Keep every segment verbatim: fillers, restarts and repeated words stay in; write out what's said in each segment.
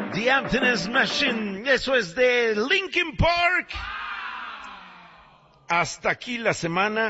The Emptiness Machine, eso es de Linkin Park. Hasta aquí la semana.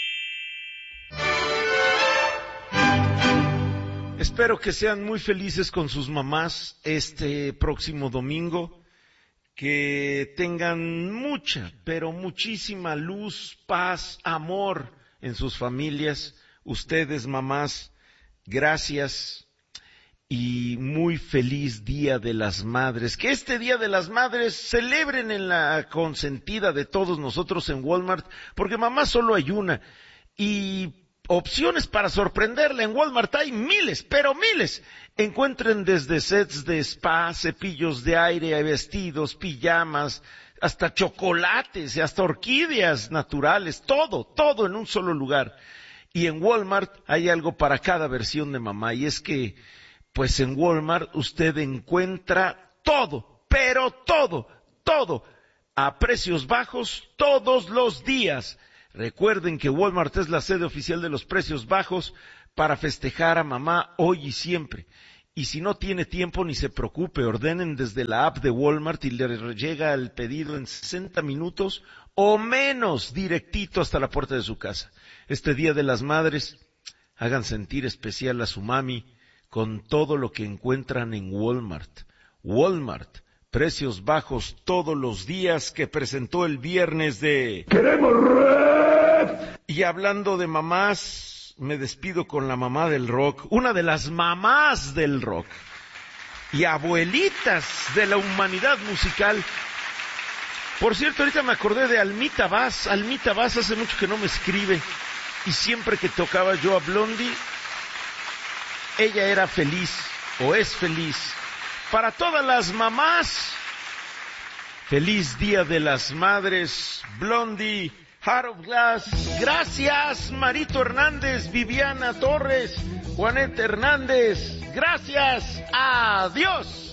Espero que sean muy felices con sus mamás este próximo domingo, que tengan mucha, pero muchísima luz, paz, amor en sus familias. Ustedes, mamás, gracias. Y muy feliz Día de las Madres. Que este Día de las Madres celebren en la consentida de todos nosotros en Walmart, porque mamá solo hay una. Y opciones para sorprenderla. En Walmart hay miles, pero miles. Encuentren desde sets de spa, cepillos de aire, vestidos, pijamas, hasta chocolates, hasta orquídeas naturales. Todo, todo en un solo lugar. Y en Walmart hay algo para cada versión de mamá. Y es que pues en Walmart usted encuentra todo, pero todo, todo, a precios bajos todos los días. Recuerden que Walmart es la sede oficial de los precios bajos para festejar a mamá hoy y siempre. Y si no tiene tiempo, ni se preocupe, ordenen desde la app de Walmart y le llega el pedido en sesenta minutos o menos, directito hasta la puerta de su casa. Este Día de las Madres, hagan sentir especial a su mami con todo lo que encuentran en Walmart. Walmart, precios bajos todos los días, que presentó el viernes de ¡Queremos Red! Y hablando de mamás, me despido con la mamá del rock, una de las mamás del rock y abuelitas de la humanidad musical. Por cierto, ahorita me acordé de Almita Vaz. Almita Vaz hace mucho que no me escribe, y siempre que tocaba yo a Blondie, ella era feliz, o es feliz. Para todas las mamás, feliz Día de las Madres, Blondie, Heart of Glass. Gracias, Marito Hernández, Viviana Torres, Juaneta Hernández. Gracias, adiós.